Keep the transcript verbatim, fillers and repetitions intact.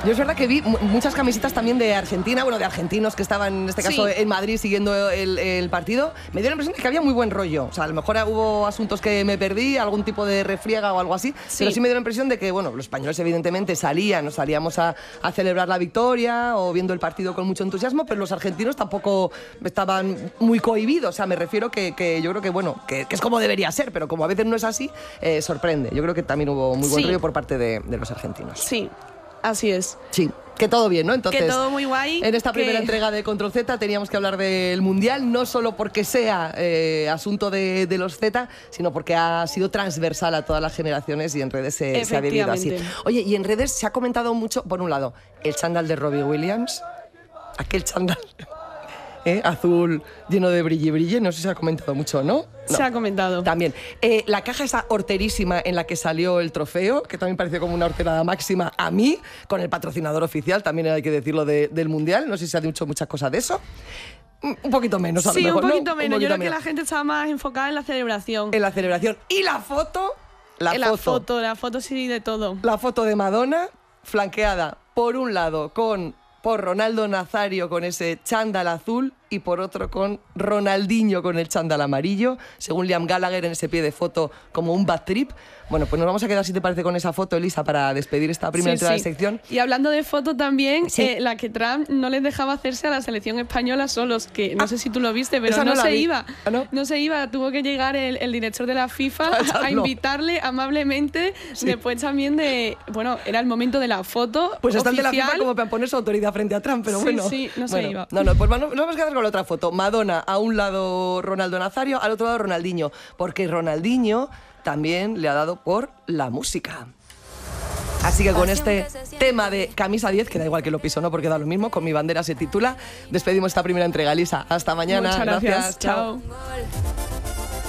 Yo es verdad que vi muchas camisetas también de Argentina, bueno, de argentinos que estaban en este caso sí. en Madrid siguiendo el, el partido. Me dio la impresión de que había muy buen rollo. O sea, a lo mejor hubo asuntos que me perdí, algún tipo de refriega o algo así, sí. pero sí me dio la impresión de que, bueno, los españoles evidentemente salían, nos salíamos a, a celebrar la victoria o viendo el partido con mucho entusiasmo, pero los argentinos tampoco estaban muy cohibidos. O sea, me refiero que, que yo creo que, bueno, que, que es como debería ser, pero como a veces no es así, eh, sorprende. Yo creo que también hubo muy buen sí. rollo por parte de, de los argentinos. Sí. Así es. Sí, que todo bien, ¿no? Entonces, que todo muy guay. En esta primera que... entrega de Control Z teníamos que hablar del Mundial, no solo porque sea eh, asunto de, de los Z, sino porque ha sido transversal a todas las generaciones y en redes se, se ha vivido así. Oye, y en redes se ha comentado mucho, por un lado, el chándal de Robbie Williams, aquel chándal... ¿Eh? azul lleno de brilli brilli, no sé si se ha comentado mucho, ¿no? no. Se ha comentado. También. Eh, la caja esa horterísima en la que salió el trofeo, que también pareció como una horterada máxima a mí, con el patrocinador oficial, también hay que decirlo, de, del Mundial. No sé si se ha dicho muchas cosas de eso. Un poquito menos, a sí, lo mejor, un poquito ¿no? menos. Un poquito Yo creo menos. que la gente estaba más enfocada en la celebración. En la celebración. Y la foto... La, la foto, foto, la foto sí de todo. La foto de Madonna, flanqueada, por un lado, con... por Ronaldo Nazario con ese chándal azul y por otro con Ronaldinho con el chándal amarillo, según Liam Gallagher en ese pie de foto como un bad trip. Bueno, pues nos vamos a quedar, si te parece, con esa foto, Elisa, para despedir esta primera sí, entrada sí. de sección. Y hablando de foto también, sí. eh, la que Trump no les dejaba hacerse a la selección española solos, que no ah, sé si tú lo viste, pero no, no no se vi. iba. ¿Ah, no? no se iba, tuvo que llegar el, el director de la FIFA a, a invitarle amablemente, sí. después también de, bueno, era el momento de la foto Pues está oficial. el de la FIFA como para poner su autoridad frente a Trump, pero sí, bueno. Sí, no bueno, se iba. No, no, pues nos vamos a quedar con la otra foto. Madonna, a un lado Ronaldo Nazario, al otro lado Ronaldinho, porque Ronaldinho también le ha dado por la música. Así que con este tema de camisa diez, que da igual que lo piso, ¿no? Porque da lo mismo, con mi bandera se titula, despedimos esta primera entrega, Elisa. Hasta mañana. Muchas gracias. gracias. Chao. Chao.